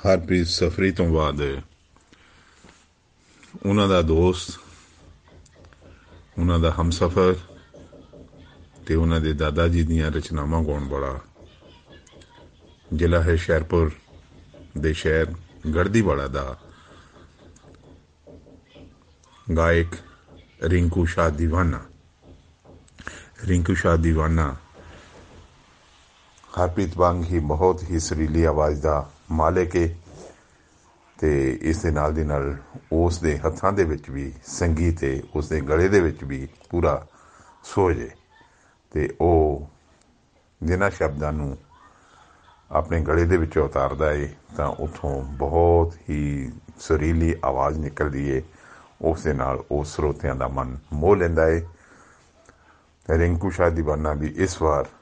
ਹਰਪ੍ਰੀਤ ਸਫਰੀ ਤੋਂ ਬਾਅਦ ਉਹਨਾਂ ਦਾ ਦੋਸਤ, ਉਹਨਾਂ ਦਾ ਹਮਸਫਰ ਅਤੇ ਉਹਨਾਂ ਦੇ ਦਾਦਾ ਜੀ ਦੀਆਂ ਰਚਨਾਵਾਂ ਗਾਉਣ ਵਾਲਾ ਜ਼ਿਲ੍ਹਾ ਹੈ ਹੁਸ਼ਿਆਰਪੁਰ ਦੇ ਸ਼ਹਿਰ ਗੜ੍ਹਦੀਵਾਲਾ ਦਾ ਗਾਇਕ ਰਿੰਕੂ ਸ਼ਾਹ ਦੀਵਾਨਾ। ਰਿੰਕੂ ਸ਼ਾਹ ਦੀਵਾਨਾ ਹਰਪ੍ਰੀਤ ਵਾਂਗ ਹੀ ਬਹੁਤ ਹੀ ਸੁਰੀਲੀ ਆਵਾਜ਼ ਦਾ ਮਾਲਿਕ ਹੈ ਅਤੇ ਇਸ ਦੇ ਨਾਲ ਦੀ ਨਾਲ ਉਸ ਦੇ ਹੱਥਾਂ ਦੇ ਵਿੱਚ ਵੀ ਸੰਗੀਤ ਹੈ, ਉਸ ਦੇ ਗਲੇ ਦੇ ਵਿੱਚ ਵੀ ਪੂਰਾ ਸੋਝ ਹੈ ਅਤੇ ਉਹ ਜਿਨ੍ਹਾਂ ਸ਼ਬਦਾਂ ਨੂੰ ਆਪਣੇ ਗਲੇ ਦੇ ਵਿੱਚ ਉਤਾਰਦਾ ਹੈ ਤਾਂ ਉੱਥੋਂ ਬਹੁਤ ਹੀ ਸੁਰੀਲੀ ਆਵਾਜ਼ ਨਿਕਲਦੀ ਹੈ। ਉਸ ਦੇ ਨਾਲ ਉਹ ਸਰੋਤਿਆਂ ਦਾ ਮਨ ਮੋਹ ਲੈਂਦਾ ਹੈ। ਰਿੰਕੂ ਸ਼ਾਹ ਦੀਵਾਨਾ ਵੀ ਇਸ ਵਾਰ